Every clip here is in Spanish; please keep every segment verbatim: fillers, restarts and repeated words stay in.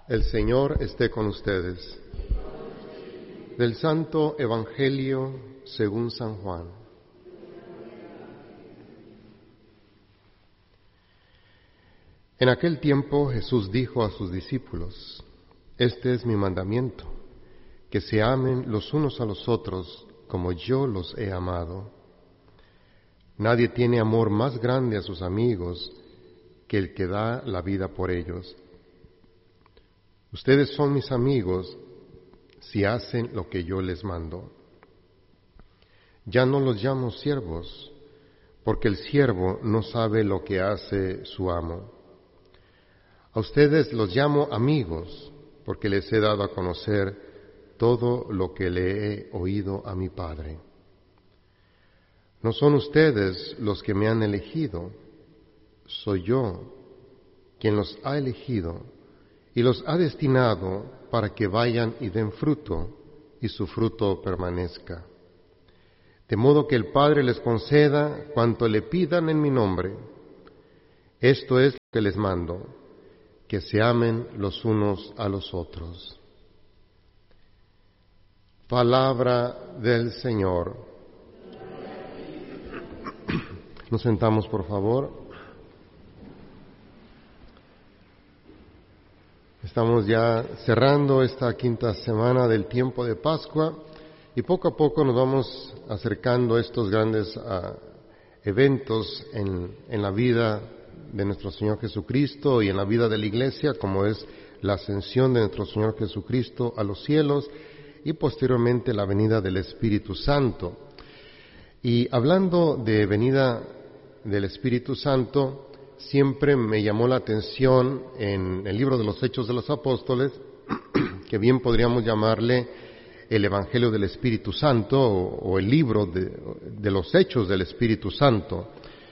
El Señor esté con ustedes. Del Santo Evangelio según San Juan. En aquel tiempo Jesús dijo a sus discípulos: Este es mi mandamiento, que se amen los unos a los otros como yo los he amado. Nadie tiene amor más grande a sus amigos que el que da la vida por ellos. Ustedes son mis amigos si hacen lo que yo les mando. Ya no los llamo siervos, porque el siervo no sabe lo que hace su amo. A ustedes los llamo amigos, porque les he dado a conocer todo lo que le he oído a mi Padre. No son ustedes los que me han elegido, soy yo quien los ha elegido y los ha destinado para que vayan y den fruto, y su fruto permanezca. De modo que el Padre les conceda cuanto le pidan en mi nombre. Esto es lo que les mando, que se amen los unos a los otros. Palabra del Señor. Nos sentamos, por favor. Estamos ya cerrando esta quinta semana del tiempo de Pascua y poco a poco nos vamos acercando a estos grandes uh, eventos en, en la vida de nuestro Señor Jesucristo y en la vida de la Iglesia, como es la ascensión de nuestro Señor Jesucristo a los cielos y posteriormente la venida del Espíritu Santo. Y hablando de venida del Espíritu Santo, siempre me llamó la atención en el libro de los Hechos de los Apóstoles, que bien podríamos llamarle el Evangelio del Espíritu Santo o, o el libro de, de los Hechos del Espíritu Santo.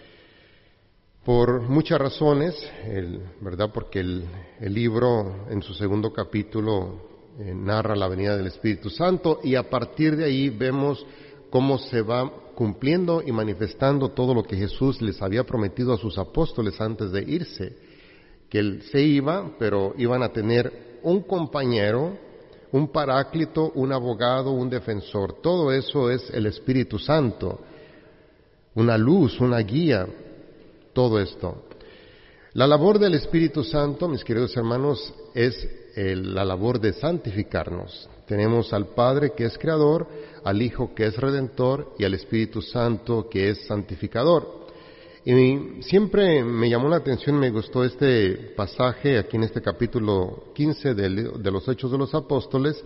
Por muchas razones, el, ¿verdad? Porque el, el libro en su segundo capítulo eh, narra la venida del Espíritu Santo y a partir de ahí vemos cómo se va cumpliendo y manifestando todo lo que Jesús les había prometido a sus apóstoles antes de irse, que Él se iba, pero iban a tener un compañero, un paráclito, un abogado, un defensor. Todo eso es el Espíritu Santo, una luz, una guía, todo esto. La labor del Espíritu Santo, mis queridos hermanos, es el, la labor de santificarnos. Tenemos al Padre que es creador, al Hijo que es redentor y al Espíritu Santo que es santificador. Y siempre me llamó la atención, me gustó este pasaje aquí en este capítulo quince de, de los Hechos de los Apóstoles,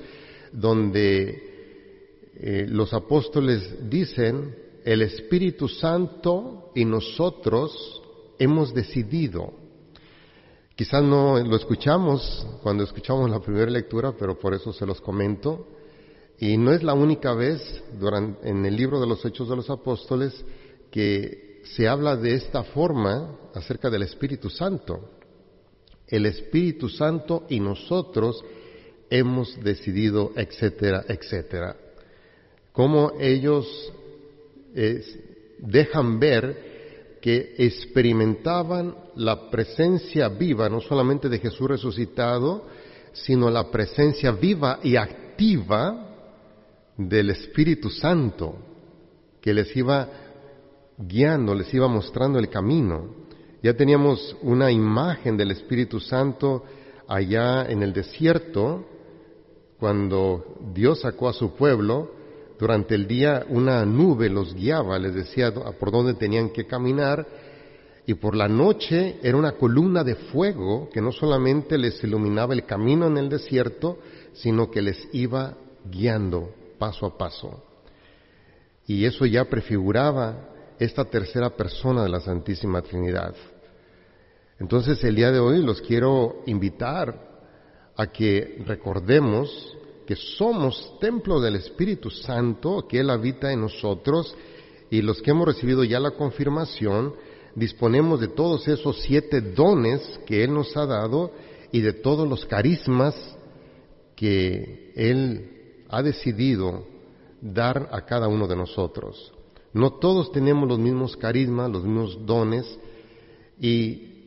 donde eh, los apóstoles dicen: el Espíritu Santo y nosotros hemos decidido. Quizás no lo escuchamos cuando escuchamos la primera lectura, pero por eso se los comento. Y no es la única vez durante, en el libro de los Hechos de los Apóstoles que se habla de esta forma acerca del Espíritu Santo. El Espíritu Santo y nosotros hemos decidido, etcétera, etcétera. Cómo ellos eh, dejan ver que experimentaban la presencia viva, no solamente de Jesús resucitado, sino la presencia viva y activa del Espíritu Santo, que les iba guiando, les iba mostrando el camino. Ya teníamos una imagen del Espíritu Santo allá en el desierto, cuando Dios sacó a su pueblo. Durante el día una nube los guiaba, les decía por dónde tenían que caminar, y por la noche era una columna de fuego que no solamente les iluminaba el camino en el desierto, sino que les iba guiando paso a paso. Y eso ya prefiguraba esta tercera persona de la Santísima Trinidad. Entonces el día de hoy los quiero invitar a que recordemos que somos templo del Espíritu Santo, que Él habita en nosotros, y los que hemos recibido ya la confirmación, disponemos de todos esos siete dones que Él nos ha dado y de todos los carismas que Él ha decidido dar a cada uno de nosotros. No todos tenemos los mismos carismas, los mismos dones, y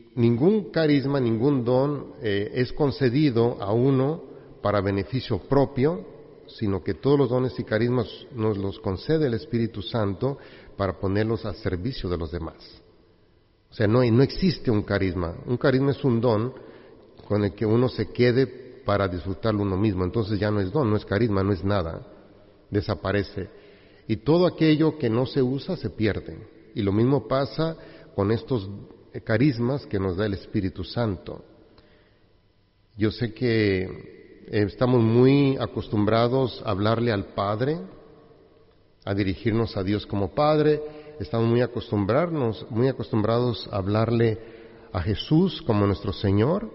ningún carisma, ningún don eh, es concedido a uno para beneficio propio, sino que todos los dones y carismas nos los concede el Espíritu Santo para ponerlos al servicio de los demás. O sea, no, no existe un carisma. Un carisma es un don con el que uno se quede para disfrutarlo uno mismo. Entonces ya no es don, no es carisma, no es nada. Desaparece. Y todo aquello que no se usa se pierde. Y lo mismo pasa con estos carismas que nos da el Espíritu Santo. Yo sé que estamos muy acostumbrados a hablarle al Padre, a dirigirnos a Dios como Padre. Estamos muy acostumbrados, muy acostumbrados a hablarle a Jesús como nuestro Señor,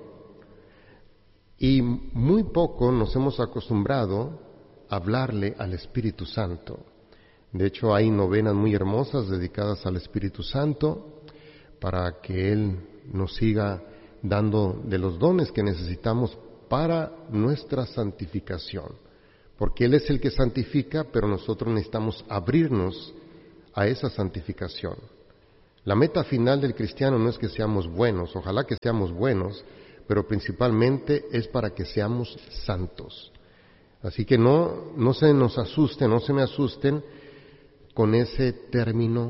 y muy poco nos hemos acostumbrado a hablarle al Espíritu Santo. De hecho, hay novenas muy hermosas dedicadas al Espíritu Santo para que Él nos siga dando de los dones que necesitamos para nuestra santificación. Porque Él es el que santifica, pero nosotros necesitamos abrirnos a esa santificación. La meta final del cristiano no es que seamos buenos, ojalá que seamos buenos, pero principalmente es para que seamos santos. Así que no, no se nos asusten, no se me asusten con ese término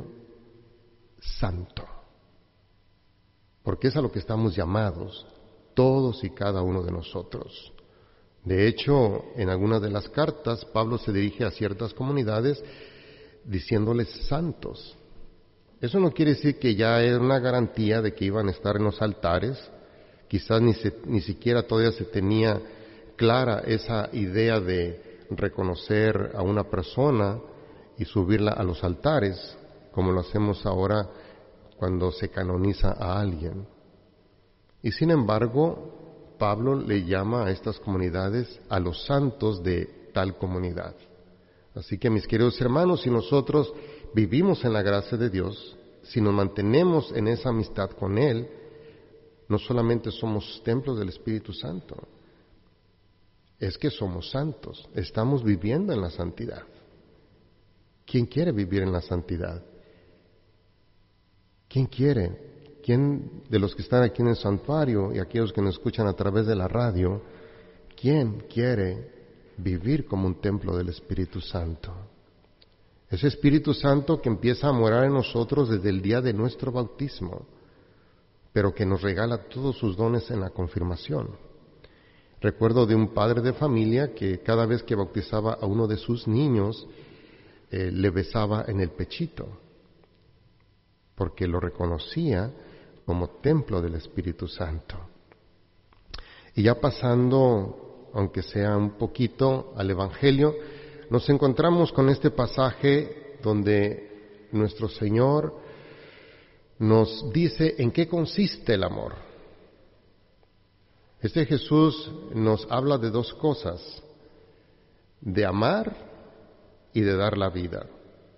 santo, porque es a lo que estamos llamados todos y cada uno de nosotros. De hecho, en algunas de las cartas, Pablo se dirige a ciertas comunidades diciéndoles santos. Eso no quiere decir que ya era una garantía de que iban a estar en los altares. Quizás ni, se, ni siquiera todavía se tenía clara esa idea de reconocer a una persona y subirla a los altares, como lo hacemos ahora cuando se canoniza a alguien. Y sin embargo, Pablo le llama a estas comunidades a los santos de tal comunidad. Así que, mis queridos hermanos, si nosotros vivimos en la gracia de Dios, si nos mantenemos en esa amistad con Él, no solamente somos templos del Espíritu Santo, es que somos santos, estamos viviendo en la santidad. ¿Quién quiere vivir en la santidad? ¿Quién quiere? ¿Quién de los que están aquí en el santuario y aquellos que nos escuchan a través de la radio, quién quiere vivir como un templo del Espíritu Santo? Ese Espíritu Santo que empieza a morar en nosotros desde el día de nuestro bautismo, pero que nos regala todos sus dones en la confirmación. Recuerdo de un padre de familia que cada vez que bautizaba a uno de sus niños, eh, le besaba en el pechito, porque lo reconocía como templo del Espíritu Santo. Y ya pasando, aunque sea un poquito, al Evangelio, nos encontramos con este pasaje donde nuestro Señor nos dice en qué consiste el amor. Este Jesús nos habla de dos cosas, de amar y de dar la vida.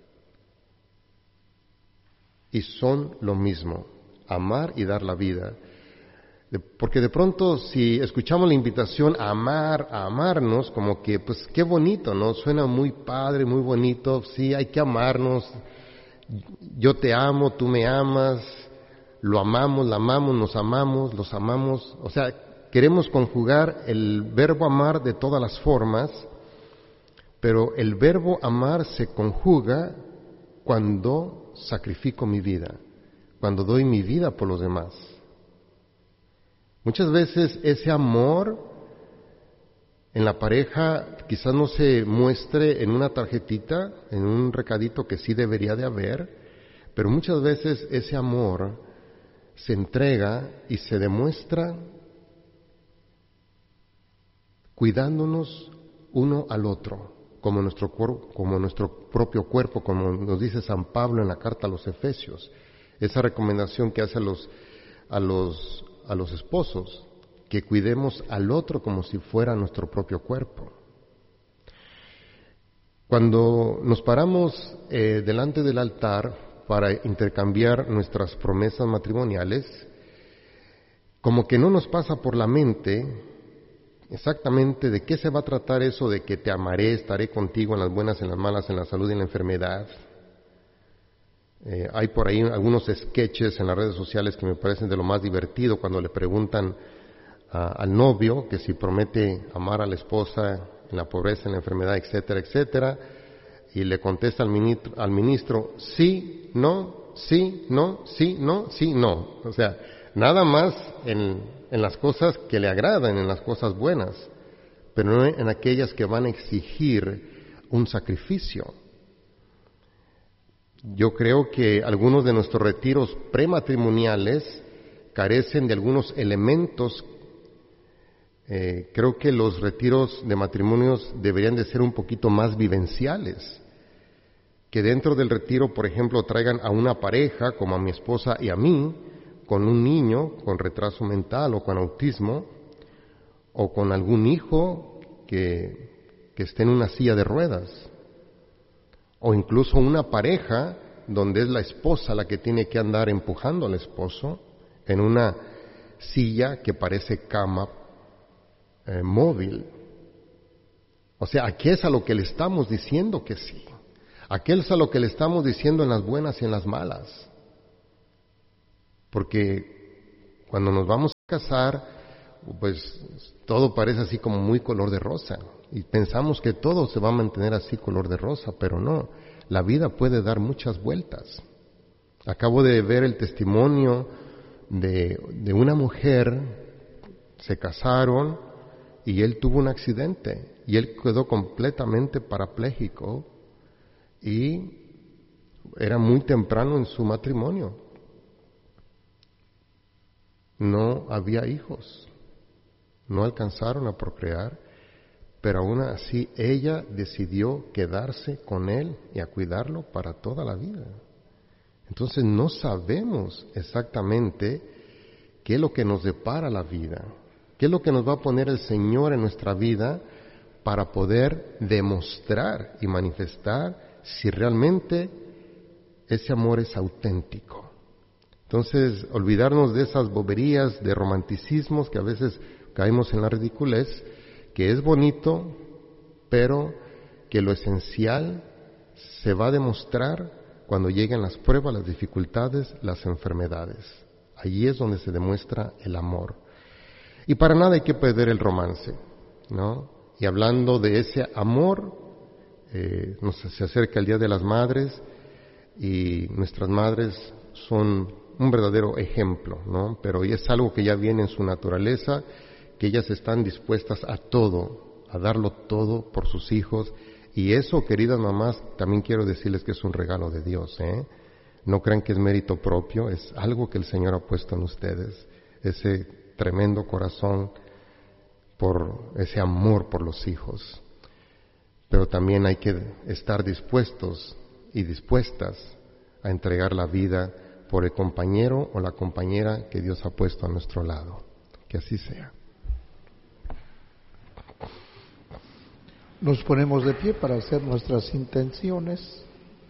Y son lo mismo, amar y dar la vida. Porque de pronto si escuchamos la invitación a amar, a amarnos, como que pues qué bonito, ¿no? Suena muy padre, muy bonito, sí, hay que amarnos. Yo te amo, tú me amas, lo amamos, la amamos, nos amamos, los amamos. O sea, queremos conjugar el verbo amar de todas las formas, pero el verbo amar se conjuga cuando sacrifico mi vida, cuando doy mi vida por los demás. Muchas veces ese amor en la pareja quizás no se muestre en una tarjetita, en un recadito que sí debería de haber, pero muchas veces ese amor se entrega y se demuestra cuidándonos uno al otro, como nuestro, como nuestro propio cuerpo, como nos dice San Pablo en la carta a los Efesios, esa recomendación que hace a los, a los, a los esposos, que cuidemos al otro como si fuera nuestro propio cuerpo. Cuando nos paramos eh, delante del altar para intercambiar nuestras promesas matrimoniales, como que no nos pasa por la mente exactamente de qué se va a tratar eso de que te amaré, estaré contigo en las buenas, en las malas, en la salud y en la enfermedad. Eh, hay por ahí algunos sketches en las redes sociales que me parecen de lo más divertido cuando le preguntan a, al novio que si promete amar a la esposa en la pobreza, en la enfermedad, etcétera, etcétera, y le contesta al ministro, al ministro sí, no, sí, no, sí, no, sí, no. O sea, nada más en, en las cosas que le agradan, en las cosas buenas, pero no en aquellas que van a exigir un sacrificio. Yo creo que algunos de nuestros retiros prematrimoniales carecen de algunos elementos. Eh, creo que los retiros de matrimonios deberían de ser un poquito más vivenciales. Que dentro del retiro, por ejemplo, traigan a una pareja, como a mi esposa y a mí, con un niño con retraso mental o con autismo, o con algún hijo que, que esté en una silla de ruedas. O incluso una pareja donde es la esposa la que tiene que andar empujando al esposo en una silla que parece cama eh, móvil. O sea, aquí es a lo que le estamos diciendo que sí. Aquí es a lo que le estamos diciendo en las buenas y en las malas. Porque cuando nos vamos a casar, pues todo parece así como muy color de rosa. Y pensamos que todo se va a mantener así color de rosa, pero no. La vida puede dar muchas vueltas. Acabo de ver el testimonio de, de una mujer, se casaron y él tuvo un accidente y él quedó completamente parapléjico y era muy temprano en su matrimonio. No había hijos, no alcanzaron a procrear. Pero aún así ella decidió quedarse con él y a cuidarlo para toda la vida. Entonces no sabemos exactamente qué es lo que nos depara la vida, qué es lo que nos va a poner el Señor en nuestra vida para poder demostrar y manifestar si realmente ese amor es auténtico. Entonces, olvidarnos de esas boberías, de romanticismos que a veces caemos en la ridiculez, que es bonito, pero que lo esencial se va a demostrar cuando lleguen las pruebas, las dificultades, las enfermedades. Allí es donde se demuestra el amor. Y para nada hay que perder el romance, ¿no? Y hablando de ese amor, eh, nos se acerca el Día de las Madres y nuestras madres son un verdadero ejemplo, ¿no? Pero es algo que ya viene en su naturaleza, que ellas están dispuestas a todo, a darlo todo por sus hijos. Y eso, queridas mamás, también quiero decirles que es un regalo de Dios, ¿eh? No crean que es mérito propio, es algo que el Señor ha puesto en ustedes, ese tremendo corazón por ese amor por los hijos. Pero también hay que estar dispuestos y dispuestas a entregar la vida por el compañero o la compañera que Dios ha puesto a nuestro lado. Que así sea. Nos ponemos de pie para hacer nuestras intenciones.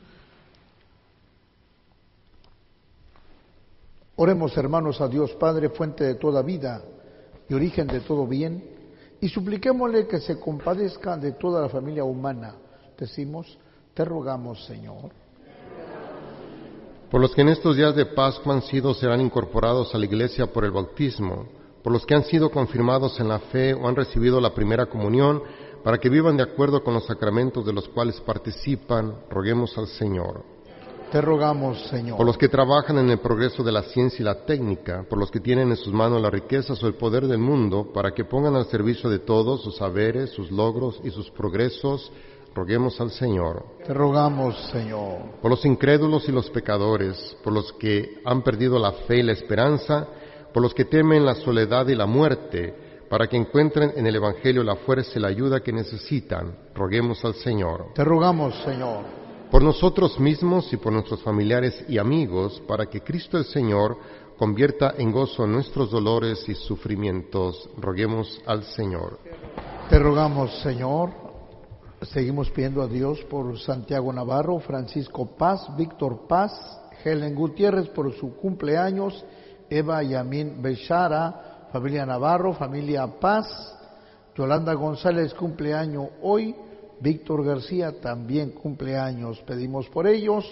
Oremos, hermanos, a Dios Padre, fuente de toda vida y origen de todo bien, y supliquémosle que se compadezca de toda la familia humana. Decimos, te rogamos, Señor. Por los que en estos días de Pascua han sido, serán incorporados a la Iglesia por el bautismo, por los que han sido confirmados en la fe o han recibido la primera comunión, para que vivan de acuerdo con los sacramentos de los cuales participan, roguemos al Señor. Te rogamos, Señor. Por los que trabajan en el progreso de la ciencia y la técnica, por los que tienen en sus manos las riquezas o el poder del mundo, para que pongan al servicio de todos sus saberes, sus logros y sus progresos, roguemos al Señor. Te rogamos, Señor. Por los incrédulos y los pecadores, por los que han perdido la fe y la esperanza, por los que temen la soledad y la muerte, para que encuentren en el Evangelio la fuerza y la ayuda que necesitan, roguemos al Señor. Te rogamos, Señor. Por nosotros mismos y por nuestros familiares y amigos, para que Cristo el Señor convierta en gozo nuestros dolores y sufrimientos, roguemos al Señor. Te rogamos, Señor. Seguimos pidiendo a Dios por Santiago Navarro, Francisco Paz, Víctor Paz, Helen Gutiérrez por su cumpleaños, Eva Yamin Bechara, familia Navarro, familia Paz, Yolanda González cumpleaños hoy, Víctor García también cumpleaños. Pedimos por ellos,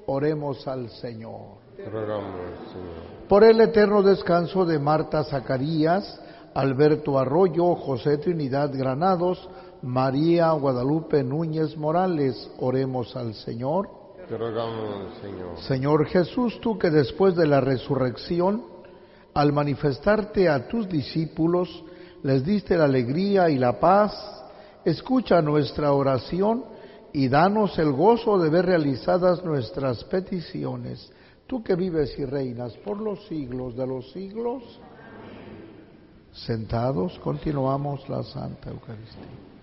oremos al Señor. Rogamos, Señor. Por el eterno descanso de Marta Zacarías, Alberto Arroyo, José Trinidad Granados, María Guadalupe Núñez Morales, oremos al Señor. Te rogamos, Señor. Señor Jesús, tú que después de la resurrección, al manifestarte a tus discípulos, les diste la alegría y la paz, escucha nuestra oración y danos el gozo de ver realizadas nuestras peticiones. Tú que vives y reinas por los siglos de los siglos. Sentados, continuamos la Santa Eucaristía.